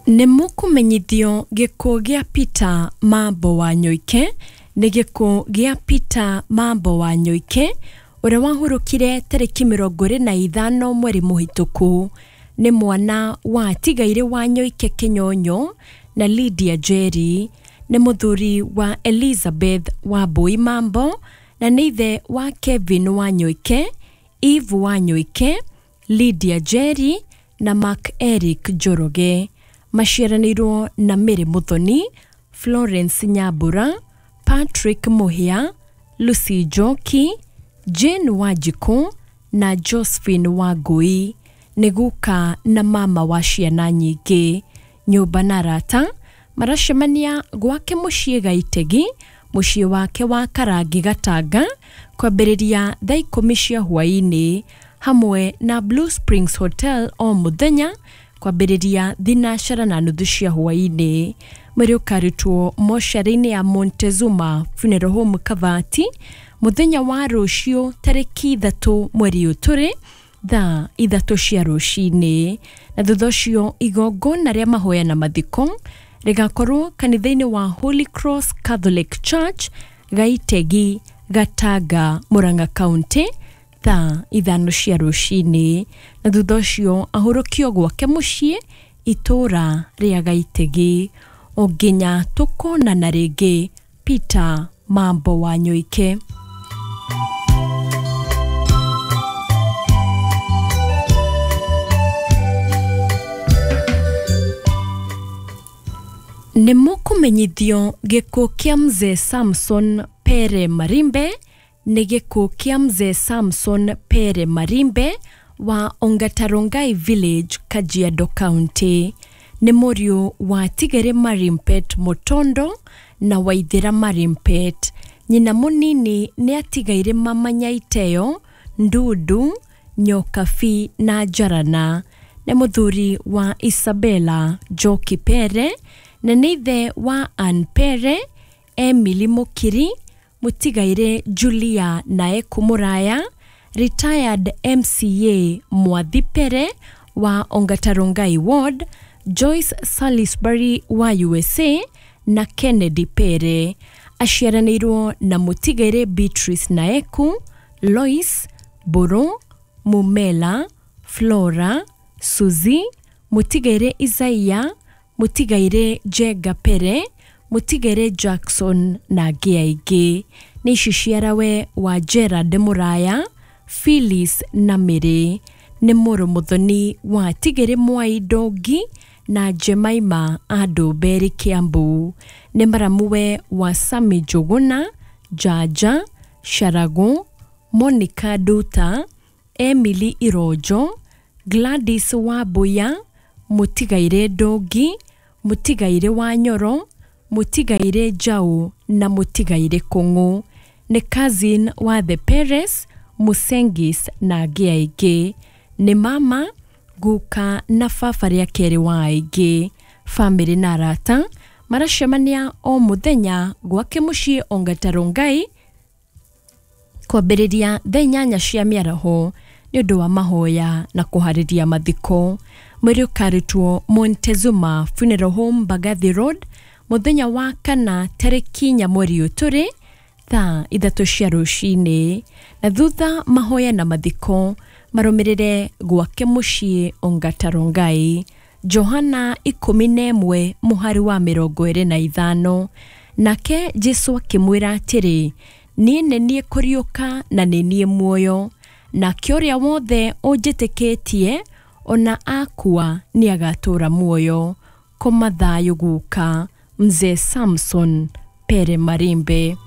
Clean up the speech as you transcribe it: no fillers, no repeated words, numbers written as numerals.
Nĩ mũkũmenyithio gĩkuũ gĩa Peter Mambo wa Nyoike nĩ gĩkuũ gĩa Peter Mambo wa Nyoike ũrĩa wahurũkire tarĩki 25 mweri mũhĩtũku nĩ mwana wa Tigaire wa Nyoike Kinyonyo na Lydia Njeri, nĩ mũthuri wa Elizabeth wa Mbui Mambo na nĩ ithe wa Kevin wa Nyoike, Eve wa Nyoike, Lydia Njeri na Mark Eric Njoroge. Maciaranĩirwo na Mary Muthoni, Florence Nyambura, Patrick Muhia, Lucy Njoki, Jane Wanjiku na Josephine Wangui. Nĩ guka na mama wa ciana nyingĩ. Nyũmba na arata maracemania gwake mũciĩ Gaitegi, mũciĩ wake wa Karangi Gatanga, kwambĩrĩria thaa 10 cia hwaĩ-inĩ, hamwe na Blue Springs Hotel o mũthenya kwambĩrĩria thinacara na nuthu cia hwaĩ-inĩ. Mwĩrĩ ũkarutwo mocarĩ-inĩ ya Montezuma Funeral Home Kavati mũthenya wa rũciũ tarĩki 3 mweri ũtũrĩ thaa 3 cia rũcinĩ, na thutha ũcio igongona rĩa mahoya na mathiko rĩgakorwo kanitha-inĩ wa Holy Cross Catholic Church Gaitegi, Gatanga, Murang'a County thaa 5 cia rũcinĩ, na thutha ũcio ahurũkio gwake mũciĩ itũra rĩa Gaitegi. O nginya tũkonana rĩngĩ, Peter Mambo wa Nyoike. Nĩ mũkũmenyithio gĩkuũ kĩa Mzee Samson Pere Marimbe nĩ gĩkuũ kĩa Mzee Samson Pere Marimbe wa Ongatarongai Village, Kajiado County. Nĩ mũriũ wa Tigere Marimpet Mutondo na Waithira Marimpet. Nyina mũnini nĩ atigaire mama Nyaiteo, Ndudu, Nyokabi na Jarana. Nĩ mũthuri wa Isabella Njoki Pere na nĩ ithe wa Ann Pere, Emily Mukiri, Mutigaire Julia Naeku Muraya, retired MCA Mwathi Pere wa Ongatarongai Ward, Joyce Salisbury wa USA na Kennedy Pere. Aciaranĩirwo na Mutigaire Beatrice Naeku, Lois, Buru, Mumela, Flora, Suzy, Mutigaire Isaiah, Mutigaire Jega Pere, Mutigaire Jackson na Giaigi. Nĩ ciciarawe wa Gerard Muraya, Phyllis na Mary. Nĩ mũrũ Muthoni wa Tigere Mwai Ndogi na Jemaima Andũmberi Kiambu. Nĩ maramuwe wa Sami Njuguna, Jaja, Sharago, Monica Duta, Emily Irojo, Gladys Wabuya, Mutigaire Ndogi, Mutigaire wa Nyoro, Mutigaire Jau na Mutigaire Kung'u. Nĩ cousin wa the Perez, Musengis na Giaigi. Nĩ mama, guka na baba rĩa kerĩ wa Aigi. Family na arata maracemania o mũthenya gwake mũciĩ Ongatarongai kwambĩrĩria thaa 8 cia mĩaraho nĩ ũndũ wa mahoya na kũharĩria mathiko. Mwĩrĩ ũkarutwo Montezuma Funeral Home Mbagathi Road mũthenya wa kana tarĩki 4 mweri ũtũrĩ thaa 3 cia rũcinĩ, na thutha mahoya na mathiko marũmĩrĩre gwake mũciĩ Ongatarongai. Johana 11 mũhari wa 25. Nake Jesu akĩmwĩra atĩrĩ, niĩ nĩ kũriũka na nĩ niĩ muoyo, nake ũrĩa wothe ũnjĩtĩkĩtie ona akua nĩ agatũra muoyo. Koma thayũ guka. Mzee Samson Pere Marimbe.